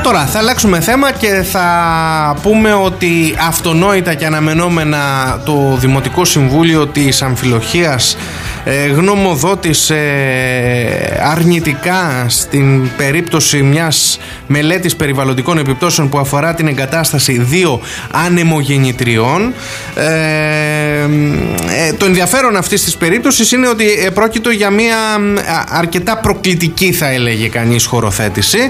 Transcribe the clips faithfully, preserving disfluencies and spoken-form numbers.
Τώρα θα αλλάξουμε θέμα και θα πούμε ότι αυτονόητα και αναμενόμενα το Δημοτικό Συμβούλιο της Αμφιλοχίας ε, γνωμοδότησε αρνητικά στην περίπτωση μιας μελέτης περιβαλλοντικών επιπτώσεων που αφορά την εγκατάσταση δύο ανεμογεννητριών. Ε, ε, το ενδιαφέρον αυτής της περίπτωσης είναι ότι πρόκειται για μια αρκετά προκλητική, θα έλεγε κανείς, χωροθέτηση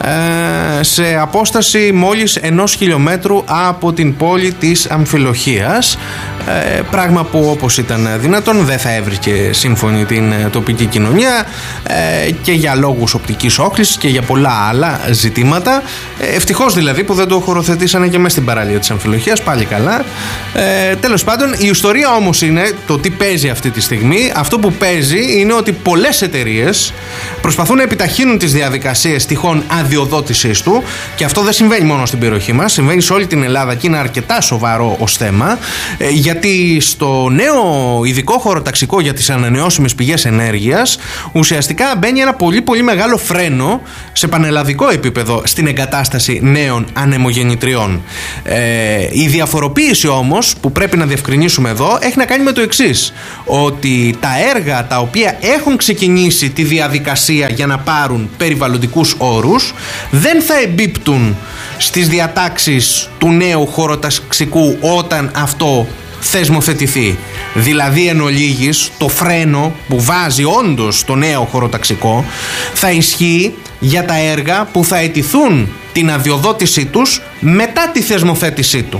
ε, σε απόσταση μόλις ενός χιλιόμετρου από την πόλη της Αμφιλοχίας, ε, πράγμα που όπως ήταν δυνατόν δεν θα έβρισκε σύμφωνη την τοπική κοινωνία ε, και για λόγους οπτικής όχλησης και για πολλά άλλα ζητήματα. ε, ευτυχώς δηλαδή που δεν το χωροθετήσανε και μέσα στην παραλία της Αμφιλοχίας, πάλι καλά. ε, τέλος πάντων, η ιστορία όμως είναι το τι παίζει αυτή τη στιγμή. Αυτό που παίζει είναι ότι πολλές εταιρείες προσπαθούν να επιταχύνουν τις διαδικασίες τυχόν αδειοδότησης του, και αυτό δεν συμβαίνει μόνο στην περιοχή μας, συμβαίνει σε όλη την Ελλάδα και είναι αρκετά σοβαρό ως θέμα, ε, γιατί στο νέο ειδικό χωροταξικό για τις ανανεώσιμες πηγές ενέργειας ουσιαστικά μπαίνει ένα πολύ πολύ μεγάλο φρένο σε πανελλαδικό επίπεδο στην εγκατάσταση νέων ανεμογεννητριών. Ε, η διαφοροποίηση όμως που πρέπει να διευκρινίσουμε εδώ έχει να κάνει με το εξής, ότι τα έργα τα οποία έχουν ξεκινήσει τη διαδικασία για να πάρουν περιβαλλοντικούς όρους δεν θα εμπίπτουν στις διατάξεις του νέου χωροταξικού όταν αυτό θεσμοθετηθεί. Δηλαδή εν ολίγης το φρένο που βάζει όντως το νέο χωροταξικό θα ισχύει για τα έργα που θα αιτηθούν την αδειοδότησή τους μετά τη θεσμοθέτησή του.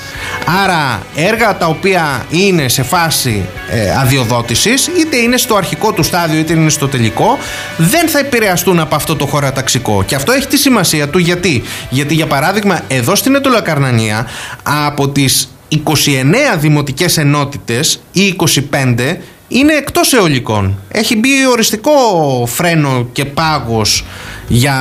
Άρα έργα τα οποία είναι σε φάση ε, αδειοδότησης, είτε είναι στο αρχικό του στάδιο είτε είναι στο τελικό, δεν θα επηρεαστούν από αυτό το χωροταξικό. Και αυτό έχει τη σημασία του γιατί, γιατί για παράδειγμα εδώ στην Αιτωλοκαρνανία από τις είκοσι εννέα δημοτικές ενότητες ή είκοσι πέντε είναι εκτός αιωλικών. Έχει μπει οριστικό φρένο και πάγος για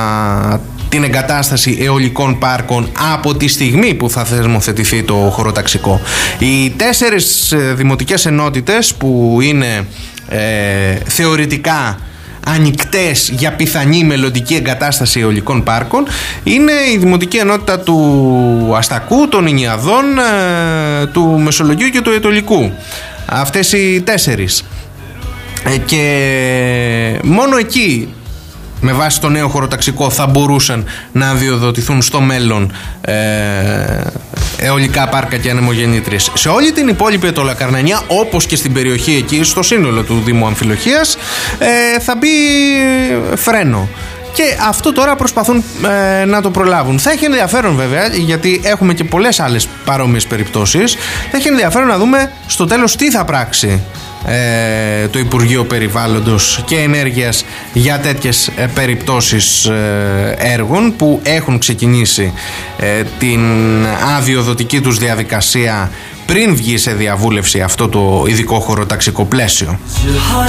την εγκατάσταση αιωλικών πάρκων από τη στιγμή που θα θεσμοθετηθεί το χωροταξικό. Οι τέσσερις δημοτικές ενότητες που είναι ε, θεωρητικά ανοιχτές για πιθανή μελλοντική εγκατάσταση αιωλικών πάρκων είναι η Δημοτική Ενότητα του Αστακού, των Ινιαδών, ε, του Μεσολογγίου και του Αιτωλικού. Αυτές οι τέσσερις. Ε, και μόνο εκεί με βάση το νέο χωροταξικό θα μπορούσαν να αδειοδοτηθούν στο μέλλον ε, αιωλικά πάρκα και ανεμογεννήτριες. Σε όλη την υπόλοιπη Αιτωλοκαρνανία, όπως και στην περιοχή εκεί, στο σύνολο του Δήμου Αμφιλοχίας, ε, θα μπει φρένο. Και αυτό τώρα προσπαθούν ε, να το προλάβουν. Θα έχει ενδιαφέρον βέβαια, γιατί έχουμε και πολλές άλλες παρόμοιες περιπτώσεις. Θα έχει ενδιαφέρον να δούμε στο τέλος τι θα πράξει ε, το Υπουργείο Περιβάλλοντος και Ενέργειας για τέτοιες ε, περιπτώσεις ε, έργων που έχουν ξεκινήσει ε, την αδειοδοτική τους διαδικασία πριν βγει σε διαβούλευση αυτό το ειδικό χωροταξικό πλαίσιο.